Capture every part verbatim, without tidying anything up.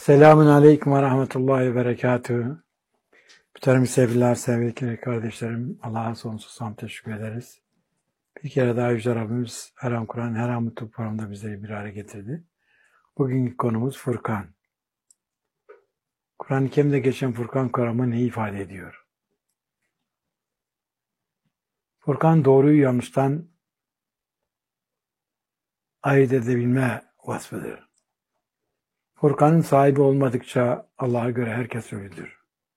Selamun Aleyküm ve Rahmetullahi ve Berekatühü. Muhterem misafirler, sevgili kardeşlerim, Allah'a sonsuz hamd teşekkür ederiz. Bir kere daha Yüce Rabbimiz her an Kur'an, her an mutlu programda bizleri bir araya getirdi. Bugünkü konumuz Furkan. Kur'an-ı Kerim'de geçen Furkan kavramı neyi ifade ediyor? Furkan doğruyu yanlıştan ayırt edebilme vasfıdır. Furkan'ın sahibi olmadıkça Allah'a göre herkes ölüdür.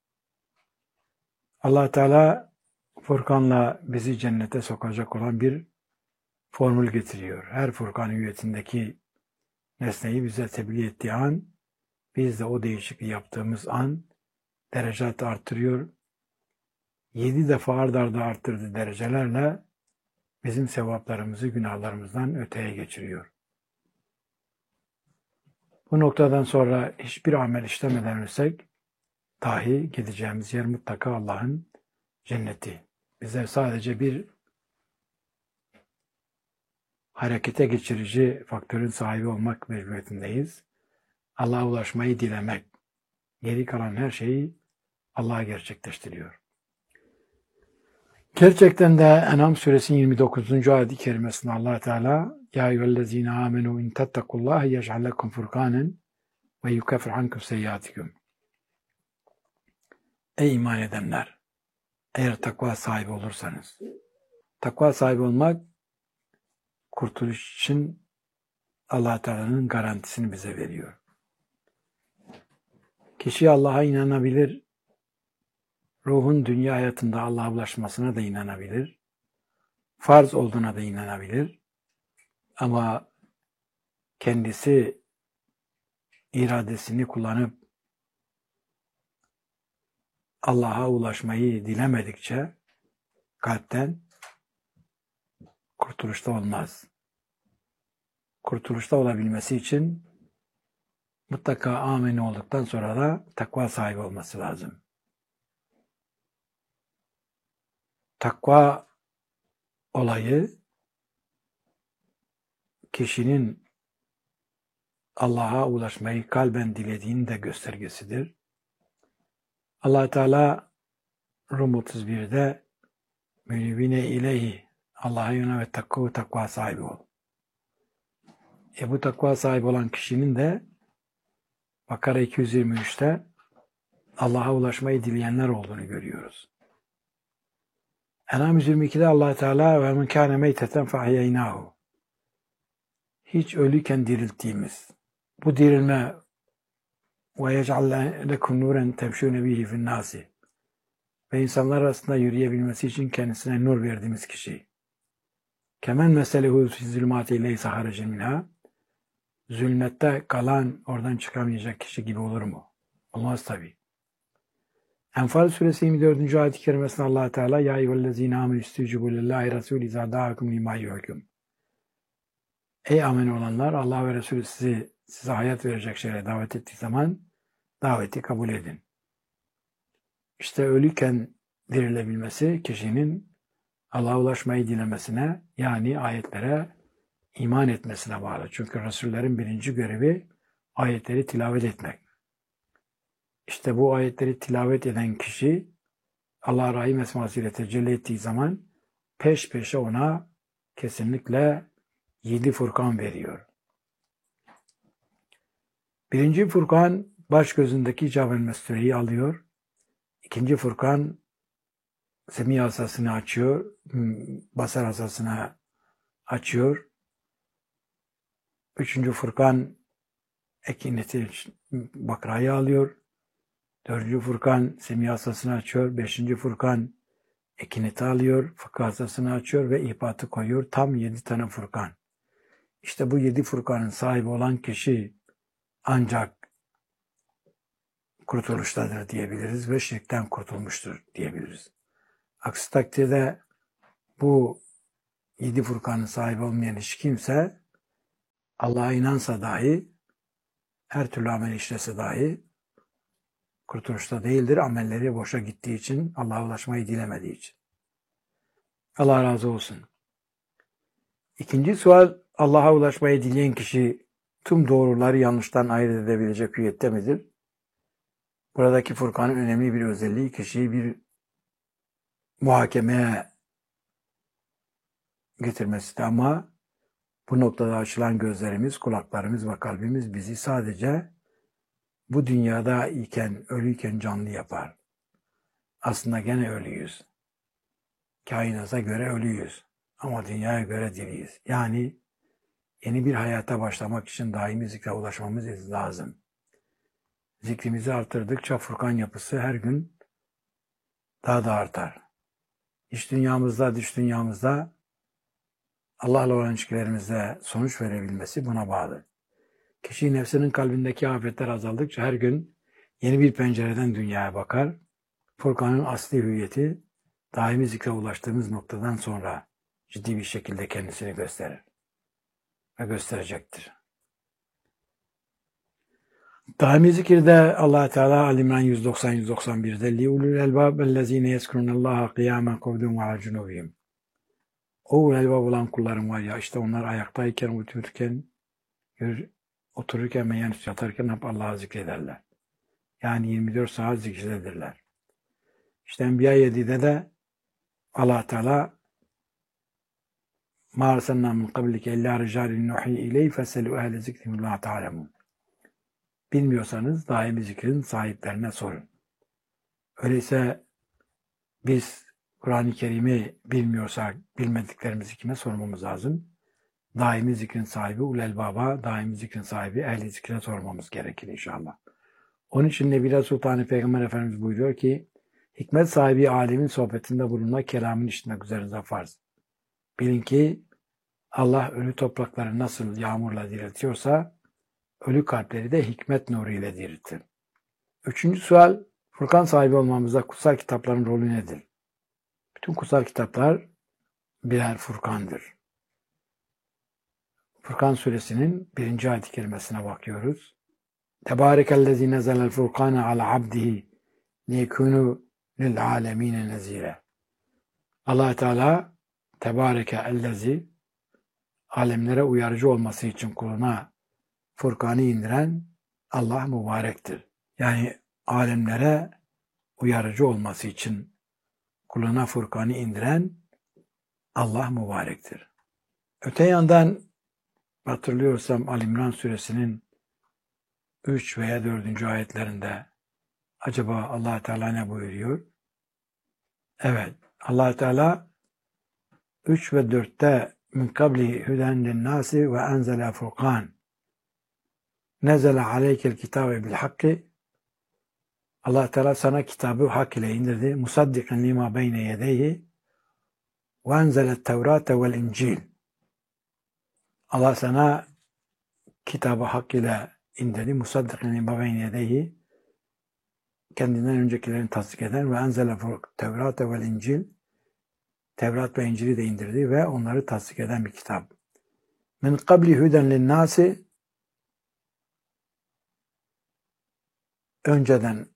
Allah Teala Furkan'la bizi cennete sokacak olan bir formül getiriyor. Her Furkan hüviyetindeki nesneyi bize tebliğ ettiği an, biz de o değişikliği yaptığımız an derecat artırıyor. Yedi defa ard arda arttırdığı derecelerle bizim sevaplarımızı günahlarımızdan öteye geçiriyor. Bu noktadan sonra hiçbir amel işlemeden ölsek dahi gideceğimiz yer mutlaka Allah'ın cenneti. Bize sadece bir harekete geçirici faktörün sahibi olmak mecburiyetindeyiz. Allah'a ulaşmayı dilemek, geri kalan her şeyi Allah'a gerçekleştiriyor. Gerçekten de En'am suresinin yirmi dokuzuncu ayet-i kerimesinde Allah Teala Ya eyyühellezine amenu in tettekullaha yec'al lekum furkanen ve yukaffir ankum seyyiatikum. Ey iman edenler! Eğer takva sahibi olursanız, takva sahibi olmak kurtuluş için Allah Teala'nın garantisini bize veriyor. Kişi Allah'a inanabilir, ruhun dünya hayatında Allah'a ulaşmasına da inanabilir, farz olduğuna da inanabilir ama kendisi iradesini kullanıp Allah'a ulaşmayı dilemedikçe kalpten kurtuluşta olmaz. Kurtuluşta olabilmesi için mutlaka amin olduktan sonra da takva sahibi olması lazım. Takva olayı kişinin Allah'a ulaşmayı kalben dilediğinin de göstergesidir. Allah Teala Rum otuz birde münibine ileyhi Allah'a yöne ve takva, takva sahibi ol. E bu takva sahibi olan kişinin de Bakara iki yüz yirmi üçte Allah'a ulaşmayı dileyenler olduğunu görüyoruz. En'am yüz yirmi ikide Allah Teala ve men kâne meyteten feahyeynâhu. Hiç ölüyken dirilttiğimiz bu dirilme ve yec'al lekum nuren temşûne bihi fi'n-nâsi ve insanlar arasında yürüyebilmesi için kendisine nur verdiğimiz kişi. Kemen meselehu fi zulmâti leyse haracen minhâ. Zulmette kalan, oradan çıkamayacak kişi gibi olur mu? Olmaz tabi. Enfal suresi yirmi dördüncü ayet-i kerimesinde Allah Teala Ya eyyühellezine amenu istecibu lillahi rasul izâ dâakum limâ yuhkum. Ey amin olanlar, Allah ve Resulü sizi size hayat verecek şeyle davet ettiği zaman daveti kabul edin. İşte ölüyken dirilebilmesi kişinin Allah'a ulaşmayı dilemesine, yani ayetlere iman etmesine bağlı. Çünkü Resullerin birinci görevi ayetleri tilavet etmek. İşte bu ayetleri tilavet eden kişi Allah Rahim esmasıyla tecelli ettiği zaman peş peşe ona kesinlikle yedi Furkan veriyor. Birinci Furkan baş gözündeki Cabel Mesture'yi alıyor. İkinci Furkan Semi asasını açıyor. Basar asasını açıyor. Üçüncü Furkan Ekineti Bakra'yı alıyor. Dördüncü Furkan Semi asasını açıyor. Beşinci Furkan Ekineti alıyor. Fıkıh asasını açıyor ve ihbatı koyuyor. Tam yedi tane Furkan. İşte bu yedi Furkan'ın sahibi olan kişi ancak kurtuluştadır diyebiliriz ve şirkten kurtulmuştur diyebiliriz. Aksi takdirde bu yedi Furkan'ın sahibi olmayan hiç kimse Allah'a inansa dahi, her türlü amel işlese dahi kurtuluşta değildir. Amelleri boşa gittiği için, Allah'a ulaşmayı dilemediği için. Allah razı olsun. İkinci sual, Allah'a ulaşmayı dileyen kişi tüm doğruları yanlıştan ayırt edebilecek hüviyette midir? Buradaki Furkan'ın önemli bir özelliği kişiyi bir muhakemeye getirmesidir. Ama bu noktada açılan gözlerimiz, kulaklarımız ve kalbimiz bizi sadece bu dünyada iken, ölüyken canlı yapar. Aslında gene ölüyüz. Kainata göre ölüyüz. Ama dünyaya göre diriyiz. Yani yeni bir hayata başlamak için daimi zikre ulaşmamız lazım. Zikrimizi artırdıkça Furkan yapısı her gün daha da artar. İç dünyamızda, dış dünyamızda Allah'la olan ilişkilerimizde sonuç verebilmesi buna bağlı. Kişi nefsinin kalbindeki afetler azaldıkça her gün yeni bir pencereden dünyaya bakar. Furkan'ın asli hüviyeti daimi zikre ulaştığımız noktadan sonra ciddi bir şekilde kendisini gösterir ve gösterecektir. Daimi zikirde Allah Teala Ali-İmran yüz doksan yüz doksan bir'de لِيُولُوا الْاَلْبَابَ الَّذ۪ينَ يَذْكُرُونَ اللّٰهَ قِيَامًا قُعُودًا وَعَلَى جُنُوبِهِمْ. O elbab olan kullarım var ya, işte onlar ayaktayken, otururken, otururken ve yani yatarken hep Allah'ı zikrederler. Yani yirmi dört saat zikredirler. İşte Enbiya yedi'de de Allah Teala مَا أَرْسَلْنَا مِنْ قَبْلِكَ اِلَّا رِجَالٍ نُحِي اِلَيْهِ فَسَلُوا اَهْلَ ذِكْرِ لَا تَعْلَمُونَ. Bilmiyorsanız daimi zikrin sahiplerine sorun. Öyleyse biz Kur'an-ı Kerim'i bilmiyorsak bilmediklerimizi kime sormamız lazım? Daimi zikrin sahibi ulel baba, daimi zikrin sahibi ehli zikre sormamız gerekir inşallah. Onun için Nebi Sultan Peygamber Efendimiz buyuruyor ki, hikmet sahibi alimin sohbetinde bulunmak, kelamını işitmek üzerinize farz. Bilin ki Allah ölü toprakları nasıl yağmurla diriltiyorsa, ölü kalpleri de hikmet nuru ile diriltir. Üçüncü sual, Furkan sahibi olmamızda kutsal kitapların rolü nedir? Bütün kutsal kitaplar birer Furkan'dır. Furkan suresinin birinci ayet-i kerimesine bakıyoruz. Tebârekellezî nezelel furkâne ala abdihi liyekûnû lil âlemîne nezîre. Allah Teala tebâreke ellezî alemlere uyarıcı olması için kuluna Furkan'ı indiren Allah mübarektir. Yani alemlere uyarıcı olması için kuluna Furkan'ı indiren Allah mübarektir. Öte yandan hatırlıyorsam Ali-İmran suresinin üç veya dördüncü ayetlerinde acaba Allah Teala ne buyuruyor? Evet, Allah Teala üç ve dörtte min kabli huden linnâsi ve enzele furkan nezele aleykel kitabe bil hakki. Allah Teala sana kitabı hak ile indirdi. Musaddiqen lima beyne yedeyhi ve enzelet tevrate vel incil. Allah sana kitabı hak ile indirdi. Musaddiqen lima beyne yedeyhi, kendinden öncekilerini tasdik eden ve enzele tevrate vel incil, Tevrat ve İncil'i de indirdi ve onları tasdik eden bir kitap. Min qabli huden linnâsi, önceden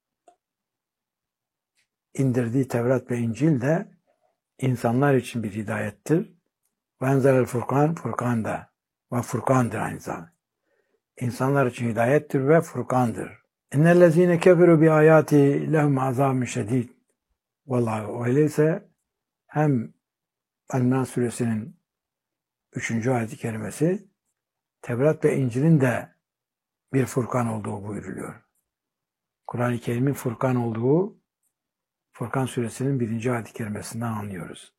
indirdiği Tevrat ve İncil de insanlar için bir hidayettir. Ve enzelel furkan, Furkan da ve Furkan'dır aynı zamanda. İnsanlar için hidayettir ve Furkan'dır. İnnellezîne keferu bi ayati lehum azâbun şedîd. Vallahi öyleyse hem El-İmran suresinin üçüncü ayet-i kerimesi Tevrat ve İncil'in de bir Furkan olduğu buyuruluyor. Kur'an-ı Kerim'in Furkan olduğu Furkan suresinin birinci ayet-i kerimesinden anlıyoruz.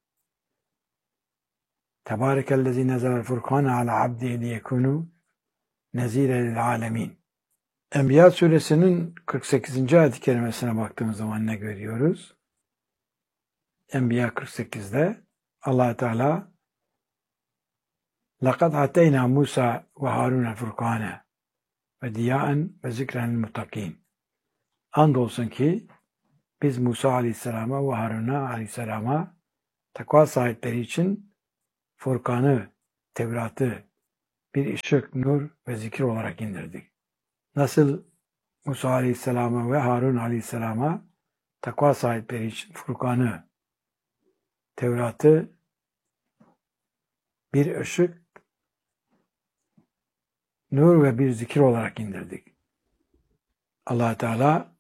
Tebârekellezî nezelel furkâne alâ abdihi liyekûnû nezîre lil âlemîn. Enbiya suresinin kırk sekizinci ayet-i kerimesine baktığımız zaman ne görüyoruz? Enbiya kırk sekizde Allah Teala لَقَدْ عَتَيْنَا مُوسَى وَهَارُونَ الْفُرْقَانَ وَدِيَاءً وَذِكْرًا لِلْمُتَّقِينَ. Andolsun ki biz Musa Aleyhisselam'a ve Harun'a Aleyhisselam'a takva sahipleri için Furkan'ı, Tevrat'ı bir ışık, nur ve zikir olarak indirdik. Nasıl Musa Aleyhisselam'a ve Harun Aleyhisselam'a takva sahipleri için Furkan'ı, Tevrat'ı bir ışık, nur ve bir zikir olarak indirdik. Allah Teala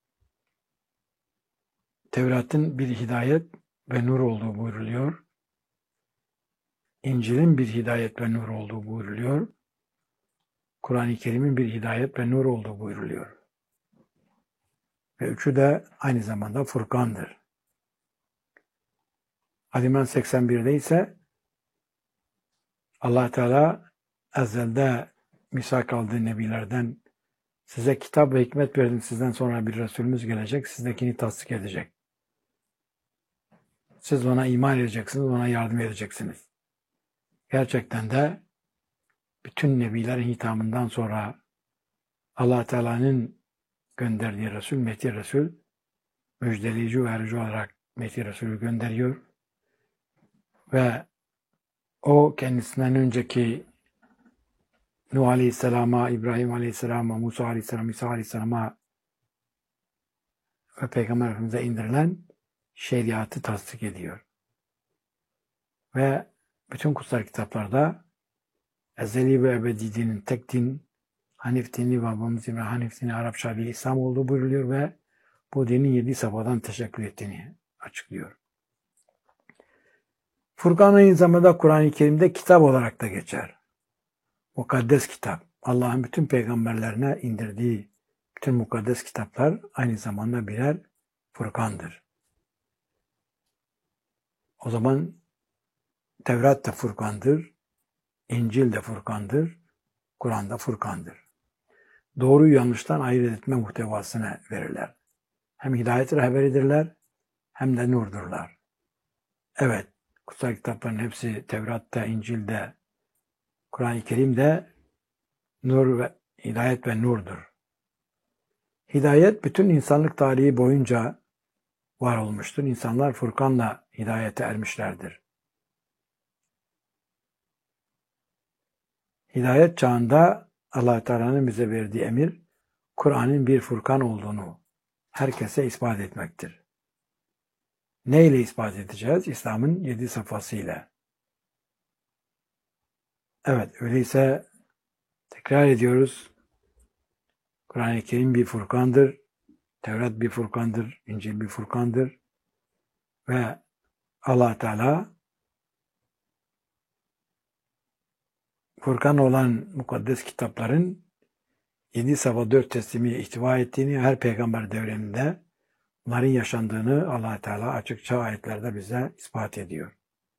Tevrat'ın bir hidayet ve nur olduğu buyruluyor. İncil'in bir hidayet ve nur olduğu buyruluyor. Kur'an-ı Kerim'in bir hidayet ve nur olduğu buyruluyor. Ve üçü de aynı zamanda Furkan'dır. Ali İmran seksen birde ise Allah Teala ezelde misak aldığı nebilerden size kitap ve hikmet verdim, sizden sonra bir Resulümüz gelecek, sizdekini tasdik edecek. Siz ona iman edeceksiniz, ona yardım edeceksiniz. Gerçekten de bütün nebilerin hitamından sonra Allah Teala'nın gönderdiği Resul, Mehdi Resul, müjdeleyici ve erici olarak Mehdi Resulü gönderiyor. Ve o kendisinden önceki Nuh Aleyhisselam'a, İbrahim Aleyhisselam'a, Musa Aleyhisselam'a, İsa Aleyhisselam'a ve Peygamber Efendimiz'e indirilen şeriatı tasdik ediyor. Ve bütün kutsal kitaplarda ezeli ve ebedi dinin tek din, Hanif dini ve babamız İbrahim Hanif dini Arap şabi İslam olduğu buyruluyor ve bu dinin yedi safhadan teşekkür ettiğini açıklıyor. Furkan aynı zamanda Kur'an-ı Kerim'de kitap olarak da geçer. Mukaddes kitap. Allah'ın bütün peygamberlerine indirdiği bütün mukaddes kitaplar aynı zamanda birer Furkan'dır. O zaman Tevrat da Furkan'dır, İncil de Furkan'dır, Kur'an da Furkan'dır. Doğruyu yanlıştan ayırt etme muhtevasını verirler. Hem hidayet rehberidirler hem de nurdurlar. Evet, kutsal kitapların hepsi Tevrat'ta, İncil'de, Kur'an-ı Kerim'de nur ve hidayet ve nurdur. Hidayet bütün insanlık tarihi boyunca var olmuştur. İnsanlar Furkan'la hidayete ermişlerdir. Hidayet çağında Allah Teala'nın bize verdiği emir, Kur'an'ın bir Furkan olduğunu herkese ispat etmektir. Ne ile ispat edeceğiz? İslam'ın yedi safhasıyla. Evet, öyleyse tekrar ediyoruz. Kur'an-ı Kerim bir Furkandır, Tevrat bir Furkandır, İncil bir Furkandır ve Allah Teala Furkan olan mukaddes kitapların yedi safha dört teslimi ihtiva ettiğini, her peygamber devriminde bunların yaşandığını Allah Teala açıkça ayetlerde bize ispat ediyor.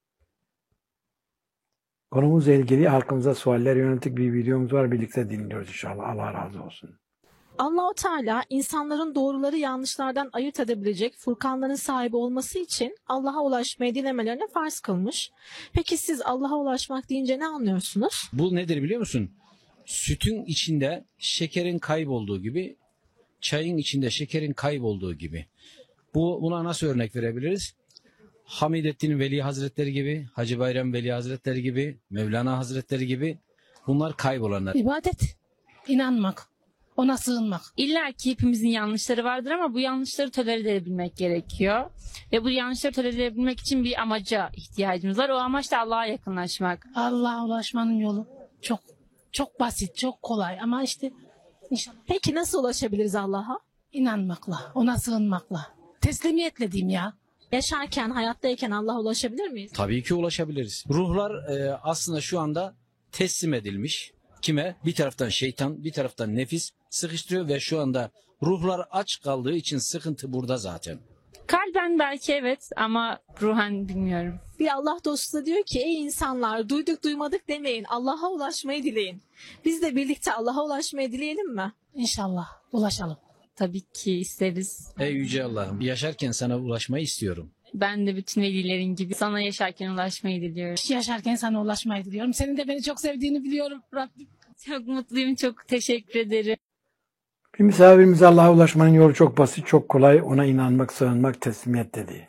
Konumuzla ilgili halkımıza sualler yönelik bir videomuz var. Birlikte dinliyoruz inşallah. Allah razı olsun. Allah-u Teala insanların doğruları yanlışlardan ayırt edebilecek Furkanların sahibi olması için Allah'a ulaşmayı dilemelerini farz kılmış. Peki siz Allah'a ulaşmak deyince ne anlıyorsunuz? Bu nedir biliyor musun? Sütün içinde şekerin kaybolduğu gibi, çayın içinde şekerin kaybolduğu gibi. Bu buna nasıl örnek verebiliriz? Hamidettin Veli Hazretleri gibi, Hacı Bayram Veli Hazretleri gibi, Mevlana Hazretleri gibi bunlar kaybolanlar. İbadet, inanmak, ona sığınmak. İlla ki hepimizin yanlışları vardır ama bu yanlışları tolere edebilmek gerekiyor. Ve bu yanlışları tolere edebilmek için bir amaca ihtiyacımız var. O amaç da Allah'a yakınlaşmak. Allah'a ulaşmanın yolu çok çok basit, çok kolay ama işte inşallah Peki nasıl ulaşabiliriz Allah'a? inanmakla, ona sığınmakla, teslimiyetle diyeyim ya. Yaşarken, hayattayken Allah'a ulaşabilir miyiz? Tabii ki ulaşabiliriz. Ruhlar e, aslında şu anda teslim edilmiş. Kime? Bir taraftan şeytan, bir taraftan nefis sıkıştırıyor ve şu anda ruhlar aç kaldığı için sıkıntı burada zaten. Kalben belki evet ama ruhen bilmiyorum. Bir Allah dostu da diyor ki ey insanlar duyduk duymadık demeyin. Allah'a ulaşmayı dileyin. Biz de birlikte Allah'a ulaşmayı dileyelim mi? İnşallah ulaşalım. Tabii ki isteriz. Ey Yüce Allah'ım, yaşarken sana ulaşmayı istiyorum. Ben de bütün velilerin gibi sana yaşarken ulaşmayı diliyorum. Yaşarken sana ulaşmayı diliyorum. Senin de beni çok sevdiğini biliyorum Rabbim. Çok mutluyum, çok teşekkür ederim. Bir misafirimize Allah'a ulaşmanın yolu çok basit, çok kolay. Ona inanmak, sığınmak, teslimiyet dedi.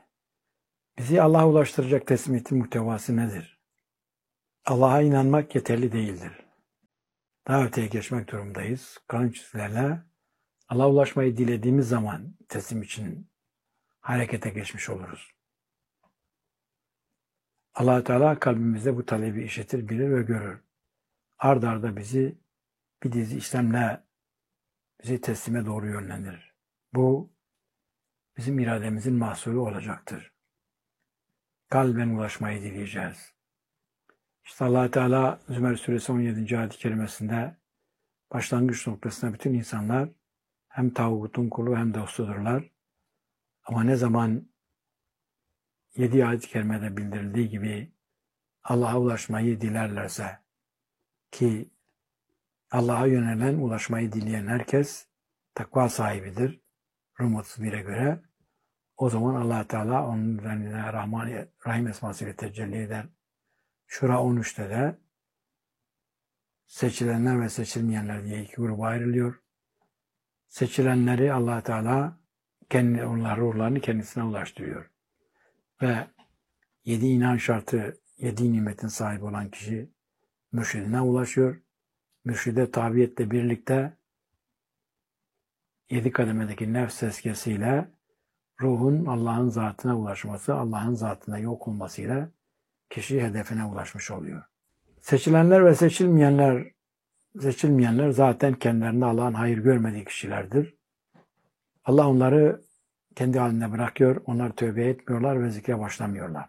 Bizi Allah'a ulaştıracak teslimiyetin muhtevası nedir? Allah'a inanmak yeterli değildir. Daha öteye geçmek durumundayız. Kalın çizgilerle Allah'a ulaşmayı dilediğimiz zaman teslim için harekete geçmiş oluruz. Allah Teala kalbimizde bu talebi işitir, bilir ve görür. Ard arda bizi bir dizi işlemle bizi teslime doğru yönlendirir. Bu bizim irademizin mahsulü olacaktır. Kalben ulaşmayı dileyeceğiz. İşte Allah Teala Zümer Suresi on yedinci ayet-i kerimesinde başlangıç noktasında bütün insanlar hem tağutun kulu hem dostudurlar. Ama ne zaman yedi ayet-i kerimede bildirildiği gibi Allah'a ulaşmayı dilerlerse, ki Allah'a yönelen, ulaşmayı dileyen herkes takva sahibidir Rum otuz bire göre. O zaman Allah Teala onun üzerine Rahman, Rahim esmasıyla tecelli eder. Şura on üçte de seçilenler ve seçilmeyenler diye iki gruba ayrılıyor. Seçilenleri Allah Teala kendi, onlar ruhlarını kendisine ulaştırıyor. Ve yedi inan şartı, yedi nimetin sahibi olan kişi mürşidine ulaşıyor. Mürşide tabiyetle birlikte yedi kademedeki nefs tezkiyesiyle ruhun Allah'ın zatına ulaşması, Allah'ın zatına yok olmasıyla kişi hedefine ulaşmış oluyor. Seçilenler ve seçilmeyenler, seçilmeyenler zaten kendilerinde Allah'ın hayır görmediği kişilerdir. Allah onları kendi haline bırakıyor, onlar tövbe etmiyorlar ve zikre başlamıyorlar.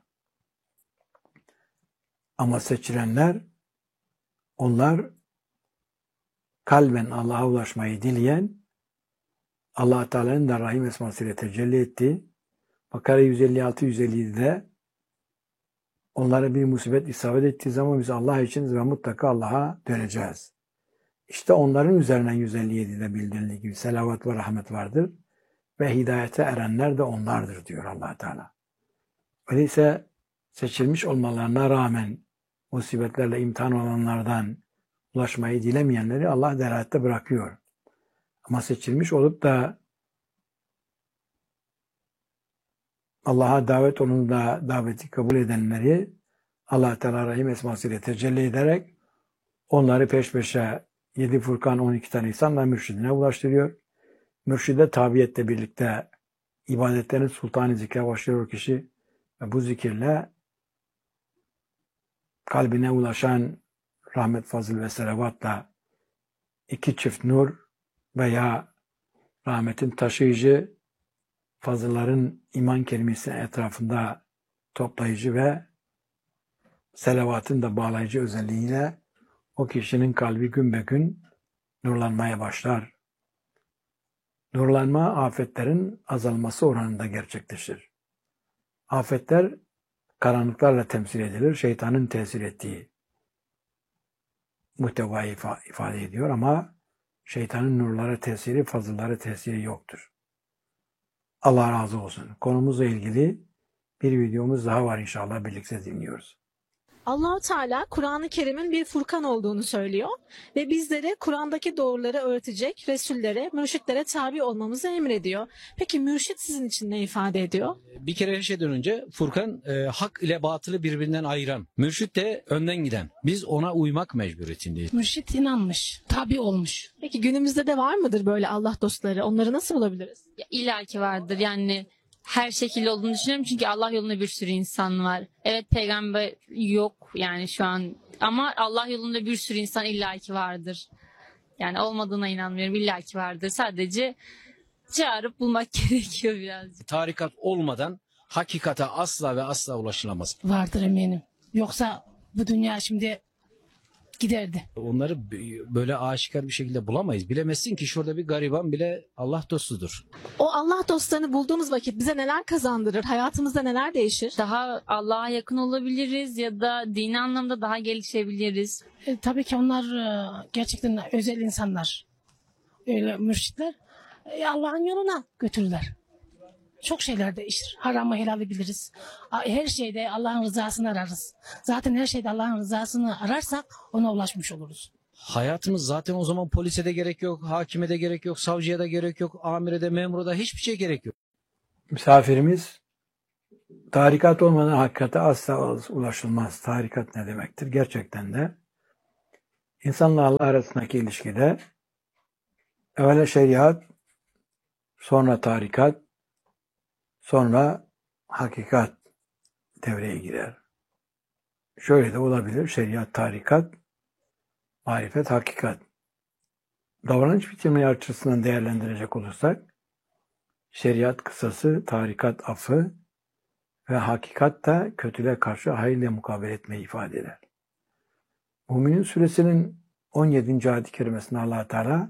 Ama seçilenler, onlar kalben Allah'a ulaşmayı dileyen, Allah Teala'nın da Rahim esmasıyla tecelli ettiği Bakara yüz elli altı yüz elli yedi'de onlara bir musibet isabet ettiği zaman biz Allah için ve mutlaka Allah'a döneceğiz. İşte onların üzerine yüz elli yedi'de bildirildiği gibi selavat ve rahmet vardır ve hidayete erenler de onlardır diyor Allah Teala. Öyleyse seçilmiş olmalarına rağmen musibetlerle imtihan olanlardan ulaşmayı dilemeyenleri Allah derayette bırakıyor. Ama seçilmiş olup da Allah'a davet onun da daveti kabul edenleri Allah Teala Rahim esmasıyla tecelli ederek onları peş peşe yedi Furkan on iki tane insanla mürşidine ulaştırıyor. Mürşide tabiyetle birlikte ibadetlerin sultanı zikre başlıyor o kişi ve bu zikirle kalbine ulaşan rahmet, fazıl ve selavatla iki çift nur veya rahmetin taşıyıcı, fazılların iman kelimesinin etrafında toplayıcı ve selavatın da bağlayıcı özelliğiyle o kişinin kalbi gün be gün nurlanmaya başlar. Nurlanma afetlerin azalması oranında gerçekleşir. Afetler karanlıklarla temsil edilir, şeytanın tesir ettiği muhtevayı ifade ediyor ama şeytanın nurlara tesiri, fazıllara tesiri yoktur. Allah razı olsun. Konumuzla ilgili bir videomuz daha var inşallah, birlikte dinliyoruz. Allah-u Teala Kur'an-ı Kerim'in bir Furkan olduğunu söylüyor ve bizlere Kur'an'daki doğruları öğretecek Resullere, mürşitlere tabi olmamızı emrediyor. Peki mürşit sizin için ne ifade ediyor? Bir kere her şeyden önce Furkan e, hak ile batılı birbirinden ayıran. Mürşit de önden giden. Biz ona uymak mecburiyetindeyiz. Mürşit inanmış, tabi olmuş. Peki günümüzde de var mıdır böyle Allah dostları? Onları nasıl bulabiliriz? Ya, İlla ki vardır yani. Her şekilde olduğunu düşünüyorum çünkü Allah yolunda bir sürü insan var. Evet, peygamber yok yani şu an ama Allah yolunda bir sürü insan illaki vardır. Yani olmadığına inanmıyorum, illaki vardır. Sadece çağırıp bulmak gerekiyor birazcık. Tarikat olmadan hakikate asla ve asla ulaşılamaz. Vardır eminim. Yoksa bu dünya şimdi giderdi. Onları böyle aşikar bir şekilde bulamayız. Bilemezsin ki şurada bir gariban bile Allah dostudur. O Allah dostlarını bulduğumuz vakit bize neler kazandırır? Hayatımızda neler değişir? Daha Allah'a yakın olabiliriz ya da dini anlamda daha gelişebiliriz. E, tabii ki onlar e, gerçekten özel insanlar. Öyle mürşitler e, Allah'ın yoluna götürürler. Çok şeyler değişir. Haramı helali biliriz. Her şeyde Allah'ın rızasını ararız. Zaten her şeyde Allah'ın rızasını ararsak ona ulaşmış oluruz. Hayatımız zaten o zaman polise de gerek yok, hakime de gerek yok, savcıya da gerek yok, amire de, memura da hiçbir şey gerek yok. Misafirimiz, tarikat olmadan hakikate asla ulaşılmaz. Tarikat ne demektir? Gerçekten de insanla Allah arasındaki ilişkide evvela şeriat, sonra tarikat, sonra hakikat devreye girer. Şöyle de olabilir: şeriat, tarikat, marifet, hakikat. Davranış biçimi açısından değerlendirecek olursak, şeriat kısası, tarikat affı ve hakikat da kötülüğe karşı hayırla mukabele etmeyi ifade eder. Müminin suresinin on yedinci ayet-i kerimesinde Allah Teala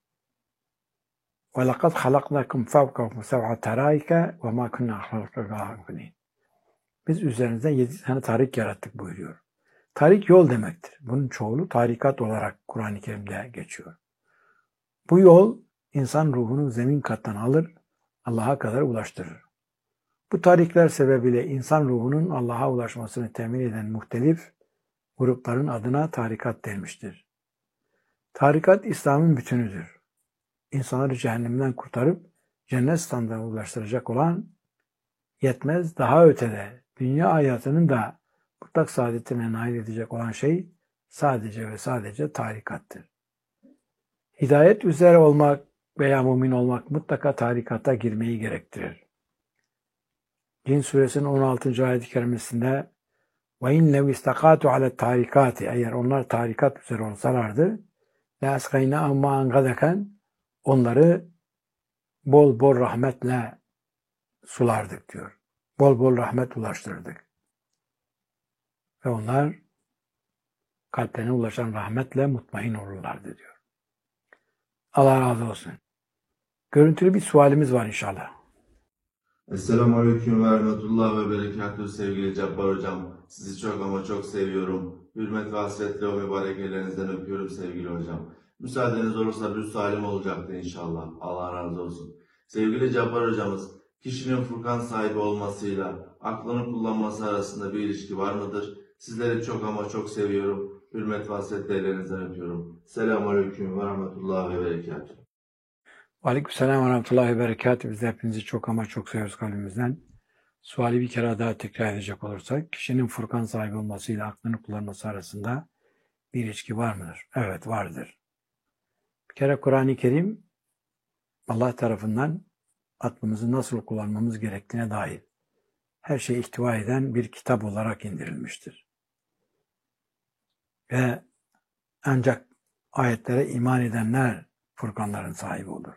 وَلَقَدْ خَلَقْنَاكُمْ فَوْقَكُمْ سَبْعَ تَرَائِكَ وَمَا كُنَّا خَلَقْنَاكُمْ. Biz üzerinizden yedi tane tarik yarattık buyuruyor. Tarik yol demektir. Bunun çoğulu tarikat olarak Kur'an-ı Kerim'de geçiyor. Bu yol insan ruhunu zemin kattan alır, Allah'a kadar ulaştırır. Bu tarikler sebebiyle insan ruhunun Allah'a ulaşmasını temin eden muhtelif grupların adına tarikat denmiştir. Tarikat İslam'ın bütünüdür. İnsanları cehennemden kurtarıp cennet standartına ulaştıracak olan, yetmez daha ötede dünya hayatının da mutlak saadetine nail edecek olan şey sadece ve sadece tarikattır. Hidayet üzere olmak veya mümin olmak mutlaka tarikata girmeyi gerektirir. Cin suresinin on altıncı ayet-i kerimesinde وَاِنْ لَوْ اِسْتَقَاتُ عَلَى التَّارِكَاتِ Eğer onlar tarikat üzere olsalardı لَاَسْقَيْنَا اَمَّا اَنْغَدَكَنْ Onları bol bol rahmetle sulardık diyor. Bol bol rahmet ulaştırdık. Ve onlar kalplerine ulaşan rahmetle mutmain olurlardı diyor. Allah razı olsun. Görüntülü bir sualimiz var inşallah. Esselamu Aleyküm ve Rahmetullah ve Berekatuhu sevgili Cabbar Hocam. Sizi çok ama çok seviyorum. Hürmet ve hasretle o mübarek ellerinizden öpüyorum sevgili hocam. Müsaadeniz olursa bir sualim olacaktı inşallah. Allah razı olsun. Sevgili Cabbar Hocamız, kişinin Furkan sahibi olmasıyla aklını kullanması arasında bir ilişki var mıdır? Sizleri çok ama çok seviyorum. Hürmet ve hasretle ellerinizden öpüyorum. Selamun Aleyküm ve Rahmetullah ve Berekatuhu. Aleykümselam ve rahmetullahi ve berekatuhu. Biz de hepinizi çok ama çok seviyoruz kalbimizden. Suali bir kere daha tekrar edecek olursak, kişinin Furkan sahibi olmasıyla aklını kullanması arasında bir ilişki var mıdır? Evet, vardır. Bir kere Kur'an-ı Kerim Allah tarafından aklımızı nasıl kullanmamız gerektiğine dair her şeyi ihtiva eden bir kitap olarak indirilmiştir. Ve ancak ayetlere iman edenler Furkanların sahibi olur.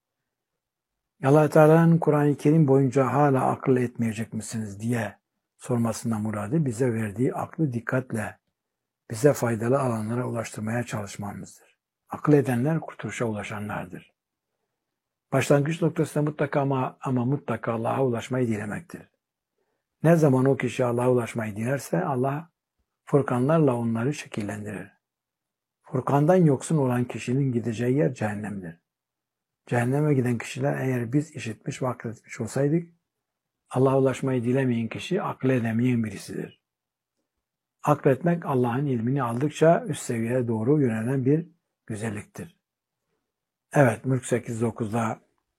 Allah Teala'nın Kur'an-ı Kerim boyunca hala akıl etmeyecek misiniz diye sormasından muradı bize verdiği aklı dikkatle bize faydalı alanlara ulaştırmaya çalışmamızdır. Akıl edenler kurtuluşa ulaşanlardır. Başlangıç noktasında mutlaka ama, ama mutlaka Allah'a ulaşmayı dilemektir. Ne zaman o kişi Allah'a ulaşmayı dilerse Allah Furkanlarla onları şekillendirir. Furkandan yoksun olan kişinin gideceği yer cehennemdir. Cehenneme giden kişiler eğer biz işitmiş ve akletmiş olsaydık, Allah'a ulaşmayı dilemeyen kişi akıl edemeyen birisidir. Akletmek Allah'ın ilmini aldıkça üst seviyeye doğru yönelen bir güzelliktir. Evet, Mülk sekiz dokuzda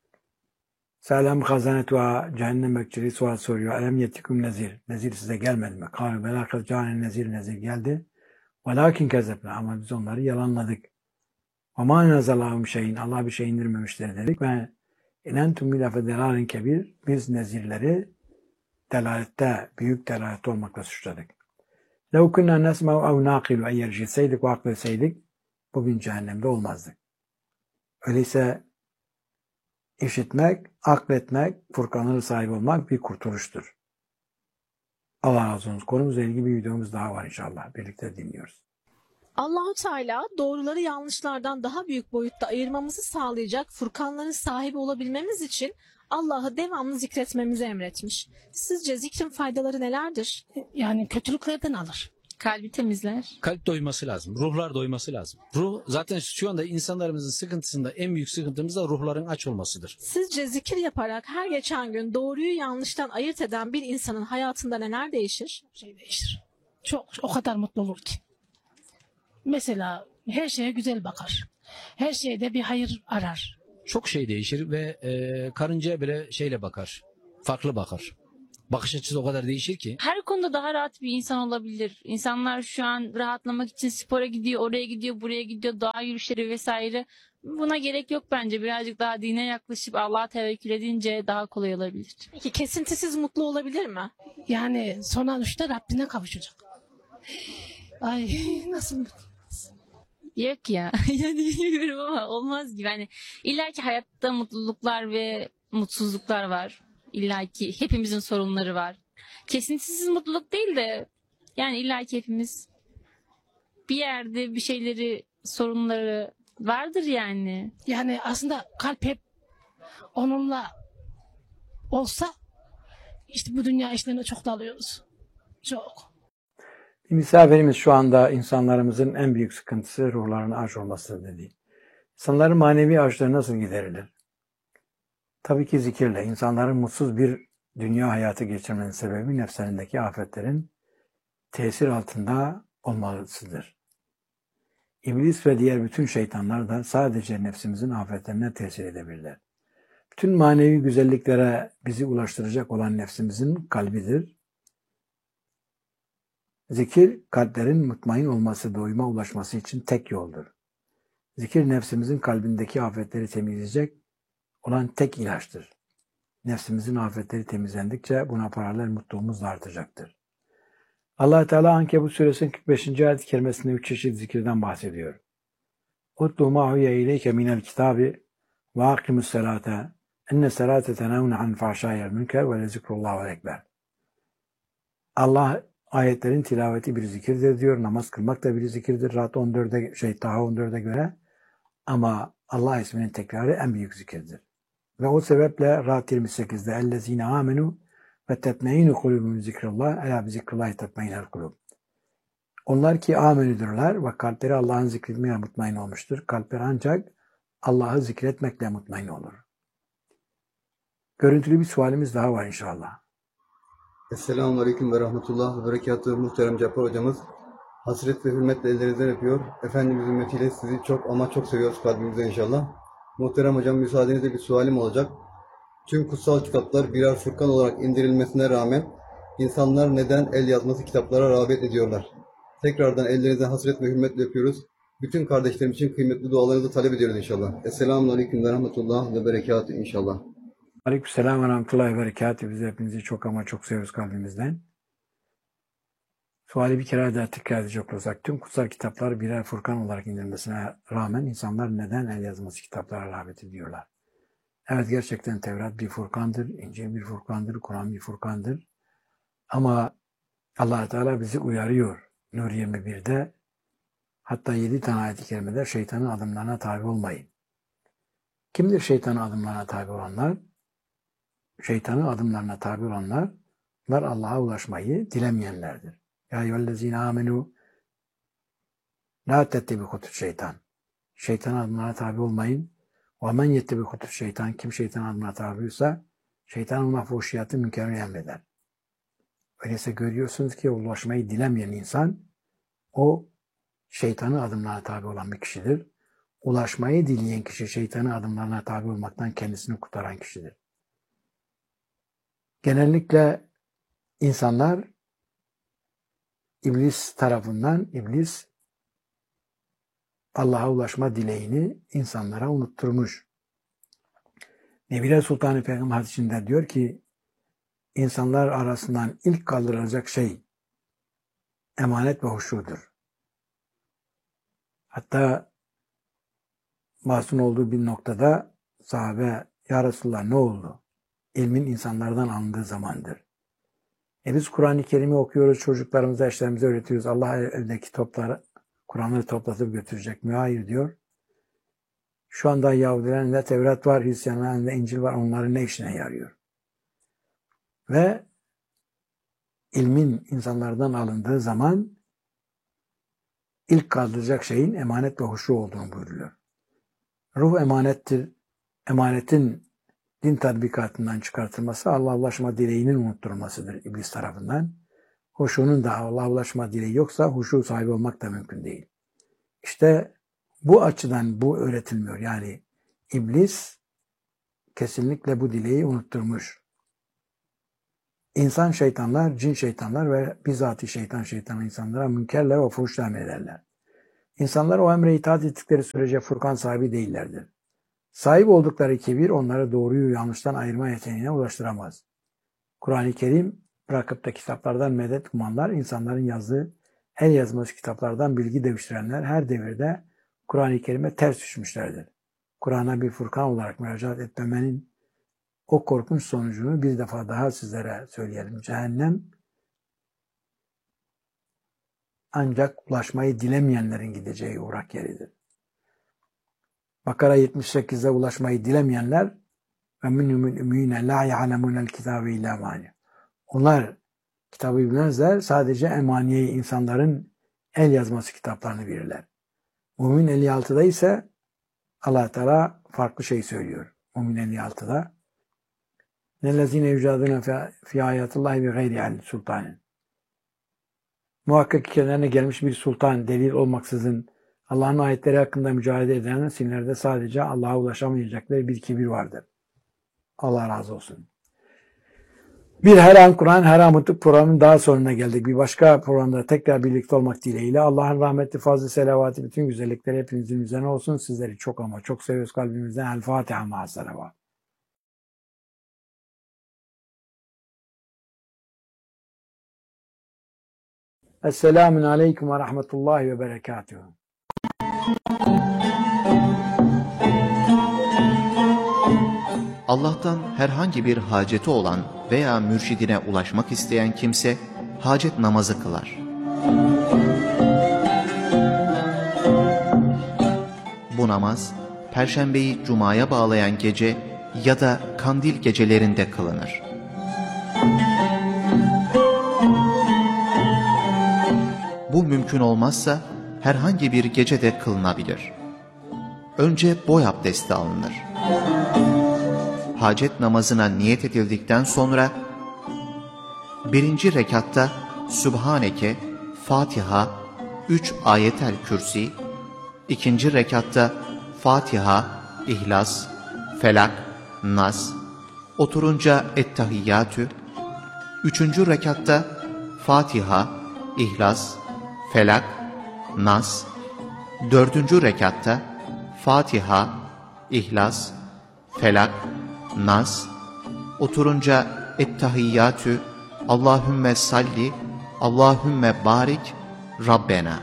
Selam hazanetuha cehennem bekçiliği sual soruyor. Elem yetikum nezir. Nezir size gelmedi mi? Kâlu belâkat câne nezir nezir geldi. Velakin kezzebne. Ama biz onları yalanladık. وَمَا نَزَلَهُمْ şeyin. Allah bir şey indirmemiştir dedik ve اِنَنْتُمْ مِلَفَ دَلَالٍ kebir. Biz nezirleri delalette, büyük delalet olmakla suçladık. لَوْ كُنَّا نَسْمَوْ اَوْ نَاقِلُ Eğer işitseydik ve akıl etseydik bugün cehennemde olmazdık. Öyleyse işitmek, akletmek, Furkan'ın sahibi olmak bir kurtuluştur. Allah razı olsun. Konumuzla ilgili bir videomuz daha var inşallah. Birlikte dinliyoruz. Allahu Teala doğruları yanlışlardan daha büyük boyutta ayırmamızı sağlayacak Furkanların sahibi olabilmemiz için Allah'ı devamlı zikretmemizi emretmiş. Sizce zikrin faydaları nelerdir? Yani kötülüklerden alır. Kalbi temizler. Kalp doyması lazım. Ruhlar doyması lazım. Ruh zaten şu anda insanlarımızın sıkıntısında en büyük sıkıntımız da ruhların aç olmasıdır. Sizce zikir yaparak her geçen gün doğruyu yanlıştan ayırt eden bir insanın hayatında neler değişir? Şey değişir. Çok o kadar mutlu olur ki. Mesela her şeye güzel bakar. Her şeyde bir hayır arar. Çok şey değişir ve e, karıncaya bile şeyle bakar. Farklı bakar. Bakış açısı o kadar değişir ki. Her konuda daha rahat bir insan olabilir. İnsanlar şu an rahatlamak için spora gidiyor, oraya gidiyor, buraya gidiyor, doğa yürüyüşleri vesaire. Buna gerek yok bence. Birazcık daha dine yaklaşıp Allah'a tevekkül edince daha kolay olabilir. Peki kesintisiz mutlu olabilir mi? Yani sonuçta Rabbine kavuşacak. Ay nasıl mutlu. Yok ya. Yani bilmiyorum ama olmaz gibi. Hani illa ki hayatta mutluluklar ve mutsuzluklar var. İlla ki hepimizin sorunları var. Kesintisiz mutluluk değil de yani illa ki hepimiz bir yerde bir şeyleri, sorunları vardır yani. Yani aslında kalp hep onunla olsa işte bu dünya işlerine çok dalıyoruz. Çok. Bir misafirimiz şu anda insanlarımızın en büyük sıkıntısı ruhlarının aç olması dedi. İnsanların manevi açlığı nasıl giderilir? Tabii ki zikirle. İnsanların mutsuz bir dünya hayatı geçirmenin sebebi nefslerindeki afetlerin tesir altında olmasıdır. İblis ve diğer bütün şeytanlar da sadece nefsimizin afetlerine tesir edebilirler. Bütün manevi güzelliklere bizi ulaştıracak olan nefsimizin kalbidir. Zikir, kalplerin mutmain olması, doyuma ulaşması için tek yoldur. Zikir, nefsimizin kalbindeki afetleri temizleyecek olan tek ilaçtır. Nefsimizin afetleri temizlendikçe buna paralel mutluluğumuz da artacaktır. Allah Teala Ankebut suresinin kırk beşinci ayet-i kerimesinde üç çeşit zikirden bahsediyor. Utlu ma huye ileyke minel kitabi ve akimus salate enne salate tenavun an fahşâyel münker ve lezikrullahu ekber. Allah ayetlerin tilaveti bir zikirdir diyor. Namaz kılmak da bir zikirdir. Rahat on dörde şey Taha on dörde göre. Ama Allah isminin tekrarı en büyük zikirdir. Ve o sebeple Rahat yirmi sekizde ellezine amenu ve tetmeinu kulubun zikrullah ela bi zikrullahi tetmeinel kulub. Onlar ki amenüdürler ve kalpleri Allah'ın zikretmeye mutmain olmuştur. Kalpleri ancak Allah'ı zikretmekle mutmain olur. Görüntülü bir sualimiz daha var inşallah. Esselamu Aleyküm ve Rahmetullah ve Berekatuhu muhterem Cabbar hocamız. Hasret ve hürmetle ellerinizden öpüyor. Efendimiz ümmetiyle sizi çok ama çok seviyoruz kalbimizden inşallah. Muhterem hocam müsaadenizle bir sualim olacak. Tüm kutsal kitaplar birer furkan olarak indirilmesine rağmen insanlar neden el yazması kitaplara rağbet ediyorlar? Tekrardan ellerinizden hasret ve hürmetle öpüyoruz. Bütün kardeşlerim için kıymetli dualarınızı talep ediyoruz inşallah. Esselamu Aleyküm ve Rahmetullah ve Berekatuhu inşallah. Aleykümselam ve rahmetullahi ve berekatuhu. Biz hepinizi çok ama çok seviyoruz kalbimizden. Suali bir kere daha tekrar edecek olursak, tüm kutsal kitaplar birer furkan olarak indirilmesine rağmen insanlar neden el yazması kitaplara rağbet ediyorlar? Evet, gerçekten Tevrat bir furkandır, İncil bir furkandır, Kur'an bir furkandır. Ama Allah Teala bizi uyarıyor. Nur yirmi birde hatta yedi tane ayet-i kerimede şeytanın adımlarına tabi olmayın. Kimdir şeytanın adımlarına tabi olanlar? Şeytanın adımlarına tabi olanlar, bunlar Allah'a ulaşmayı dilemeyenlerdir. Ya eyyühellezine amenu la tettebi'hutus şeytan. Şeytanın adımlarına tabi olmayın. Ve men yettebi'hutus şeytan. Kim şeytanın adımlarına tabiuysa şeytan ona fuhşiyatı münkerini emreder. Öyleyse görüyorsunuz ki ulaşmayı dilemeyen insan o şeytanın adımlarına tabi olan bir kişidir. Ulaşmayı dileyen kişi şeytanın adımlarına tabi olmaktan kendisini kurtaran kişidir. Genellikle insanlar iblis tarafından, iblis Allah'a ulaşma dileğini insanlara unutturmuş. Nebiler Sultan-ı Peygamber hadisinde diyor ki, insanlar arasından ilk kaldırılacak şey emanet ve huşudur. Hatta masum olduğu bir noktada sahabe, ya Resulullah ne oldu? İlmin insanlardan alındığı zamandır. E biz Kur'an-ı Kerim'i okuyoruz, çocuklarımıza, eşlerimize öğretiyoruz. Allah evdeki topları, Kur'an'ları toplatıp götürecek mi? Hayır diyor. Şu anda Yahudilerin de Tevrat var, Hristiyanların da İncil var. Onların ne işine yarıyor? Ve ilmin insanlardan alındığı zaman ilk kaldıracak şeyin emanet ve huşu olduğunu buyuruyor. Ruh emanettir. Emanetin din tatbikatından çıkartılması Allah'a ulaşma dileğinin unutturulmasıdır iblis tarafından. Huşunun da Allah'a ulaşma dileği yoksa huşu sahibi olmak da mümkün değil. İşte bu açıdan bu öğretilmiyor. Yani iblis kesinlikle bu dileği unutturmuş. İnsan şeytanlar, cin şeytanlar ve bizzat şeytan şeytanı insanlara münkerle ve fuhuşla emrederler. İnsanlar o emre itaat ettikleri sürece Furkan sahibi değillerdir. Sahip oldukları kibir onları doğruyu yanlıştan ayırma yeteneğine ulaştıramaz. Kur'an-ı Kerim bırakıp da kitaplardan medet umanlar, insanların yazdığı el yazması kitaplardan bilgi devşirenler her devirde Kur'an-ı Kerim'e ters düşmüşlerdir. Kur'an'a bir Furkan olarak müracaat etmemenin o korkunç sonucunu bir defa daha sizlere söyleyelim. Cehennem ancak ulaşmayı dilemeyenlerin gideceği uğrak yeridir. Bakara yetmiş sekizde ulaşmayı dilemeyenler ve minhumul ümmiyine la ya'lemunel kitabe illa mani. Onlar kitabı bilmezler, sadece emaniyeyi, insanların el yazması kitaplarını bilirler. Mümin elli altıda ise Allah Teala farklı şey söylüyor. Mümin elli altıda nellezine yücadına fi ayatillahi bi gayri el sultanin. Muhakkak kendilerine gelmiş bir sultan, delil olmaksızın Allah'ın ayetleri hakkında mücadele eden sinirlerde sadece Allah'a ulaşamayacakları bir kibir vardır. Allah razı olsun. Bir Her An Kur'an Her An Mutlu programının daha sonuna geldik. Bir başka programda tekrar birlikte olmak dileğiyle Allah'ın rahmetli, fazlı, selavatı, bütün güzellikleri hepinizin üzerine olsun. Sizleri çok ama çok seviyoruz kalbimizden. El Fatiha ma'a selavat. Esselamun aleyküm ve rahmetullahi ve berekatuhu. Allah'tan herhangi bir haceti olan veya mürşidine ulaşmak isteyen kimse hacet namazı kılar. Bu namaz Perşembeyi Cuma'ya bağlayan gece ya da kandil gecelerinde kılınır. Bu mümkün olmazsa herhangi bir gecede kılınabilir. Önce boy abdesti alınır. Hacet namazına niyet edildikten sonra birinci rekatta Sübhaneke, Fatiha, üç ayetel kürsi, ikinci rekatta Fatiha, İhlas, Felak, Nas, oturunca Ettehiyyatü, üçüncü rekatta Fatiha, İhlas, Felak, Nas, dördüncü rekatta Fatiha, İhlas, Felak, Nas, oturunca Ettehiyyatü, Allahümme salli, Allahümme barik, Rabbena.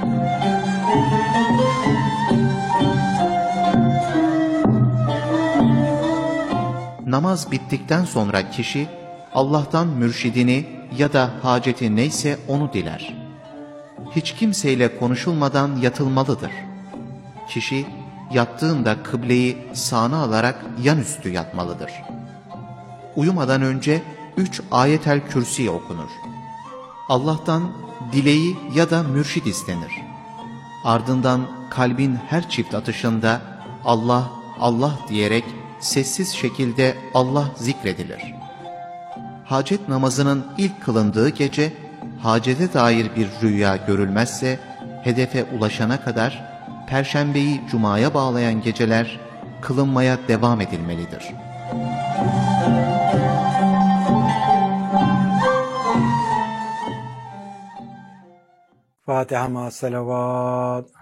Namaz bittikten sonra kişi Allah'tan mürşidini ya da haceti neyse onu diler. Hiç kimseyle konuşulmadan yatılmalıdır. Kişi yattığında kıbleyi sağına alarak yanüstü yatmalıdır. Uyumadan önce üç ayetel kürsi okunur. Allah'tan dileği ya da mürşid istenir. Ardından kalbin her çift atışında Allah, Allah diyerek sessiz şekilde Allah zikredilir. Hacet namazının ilk kılındığı gece, hacete dair bir rüya görülmezse, hedefe ulaşana kadar Perşembeyi Cuma'ya bağlayan geceler kılınmaya devam edilmelidir. Fatiha ma'a selavat.